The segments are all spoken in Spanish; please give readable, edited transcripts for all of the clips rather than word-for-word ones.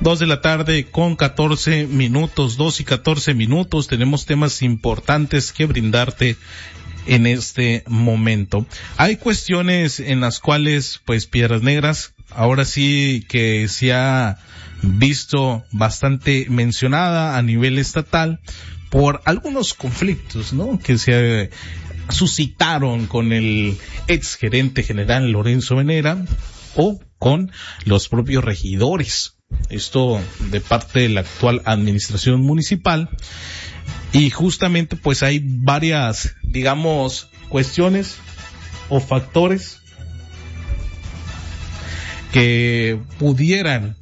2 de la tarde con 14 minutos, 2 y 14 minutos. Tenemos temas importantes que brindarte en este momento. Hay cuestiones en las cuales, pues, Piedras Negras, ahora sí que se ha visto bastante mencionada a nivel estatal por algunos conflictos, ¿no?, que se suscitaron con el ex gerente general Lorenzo Venera o con los propios regidores. Esto de parte de la actual administración municipal. Y justamente pues hay varias, digamos, cuestiones o factores que pudieran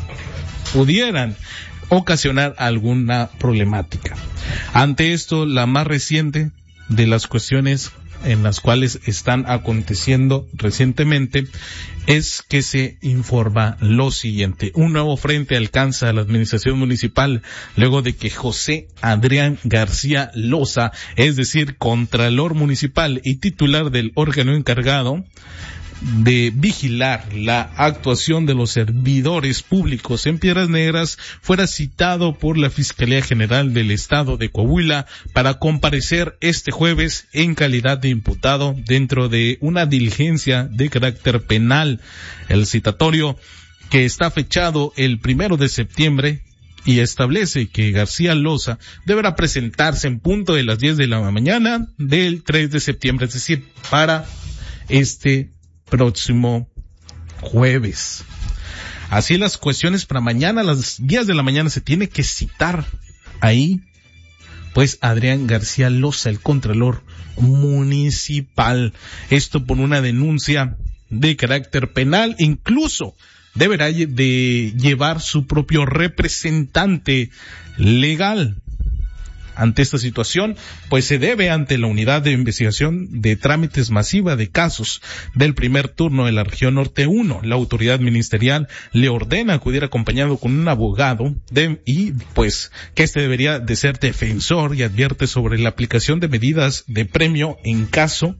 ocasionar alguna problemática. Ante esto, la más reciente de las cuestiones en las cuales están aconteciendo recientemente es que se informa lo siguiente: un nuevo frente alcanza a la administración municipal luego de que José Adrián García Loza, es decir, contralor municipal y titular del órgano encargado de vigilar la actuación de los servidores públicos en Piedras Negras, fuera citado por la Fiscalía General del Estado de Coahuila para comparecer este jueves en calidad de imputado dentro de una diligencia de carácter penal. El citatorio, que está fechado el 1 de septiembre, y establece que García Loza deberá presentarse en punto de las 10 de la mañana del 3 de septiembre, es decir, para este próximo jueves. Así las cuestiones para mañana, a las 10 de la mañana se tiene que citar ahí, pues, Adrián García Loza, el contralor municipal. Esto por una denuncia de carácter penal. Incluso deberá de llevar su propio representante legal. Ante esta situación, pues se debe ante la Unidad de Investigación de Trámites Masiva de Casos del primer turno de la Región Norte 1. La autoridad ministerial le ordena acudir acompañado con un abogado y pues que este debería de ser defensor, y advierte sobre la aplicación de medidas de premio en caso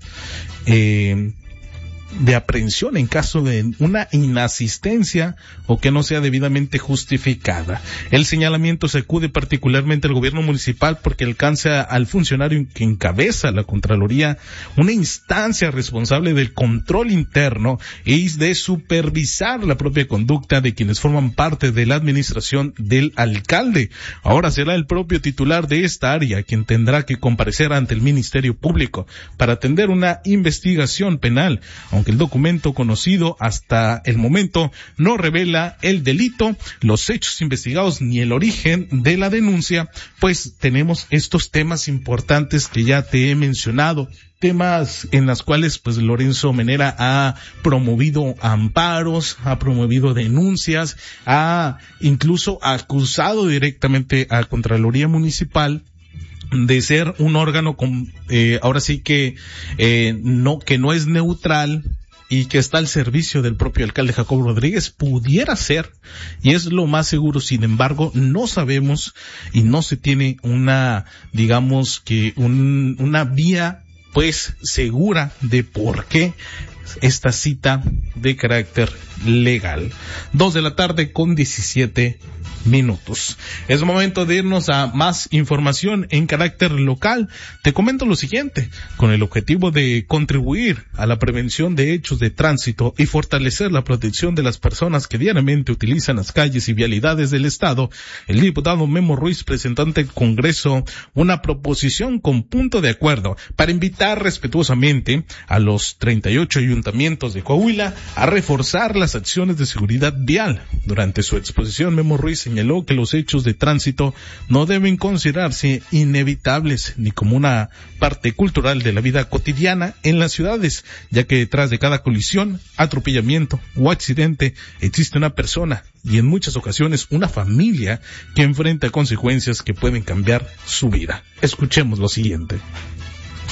de aprehensión en caso de una inasistencia o que no sea debidamente justificada. El señalamiento se acude particularmente al gobierno municipal porque alcanza al funcionario que encabeza la Contraloría, una instancia responsable del control interno y de supervisar la propia conducta de quienes forman parte de la administración del alcalde. Ahora será el propio titular de esta área quien tendrá que comparecer ante el Ministerio Público para atender una investigación penal, aunque el documento conocido hasta el momento no revela el delito, los hechos investigados ni el origen de la denuncia. Pues tenemos estos temas importantes que ya te he mencionado, temas en las cuales pues Lorenzo Venera ha promovido amparos, ha promovido denuncias, ha incluso acusado directamente a Contraloría Municipal de ser un órgano con, ahora sí que no es neutral y que está al servicio del propio alcalde Jacobo Rodríguez. Pudiera ser, y es lo más seguro. Sin embargo, no sabemos y no se tiene una, digamos que una vía pues segura de por qué esta cita de carácter legal. 2 de la tarde con 17 minutos. Es momento de irnos a más información en carácter local. Te comento lo siguiente: con el objetivo de contribuir a la prevención de hechos de tránsito y fortalecer la protección de las personas que diariamente utilizan las calles y vialidades del estado, el diputado Memo Ruiz presentó ante el Congreso una proposición con punto de acuerdo para invitar respetuosamente a los 38 ayuntamientos de Coahuila a reforzar las acciones de seguridad vial. Durante su exposición, Memo Ruiz señaló que los hechos de tránsito no deben considerarse inevitables ni como una parte cultural de la vida cotidiana en las ciudades, ya que detrás de cada colisión, atropellamiento o accidente existe una persona y en muchas ocasiones una familia que enfrenta consecuencias que pueden cambiar su vida. Escuchemos lo siguiente.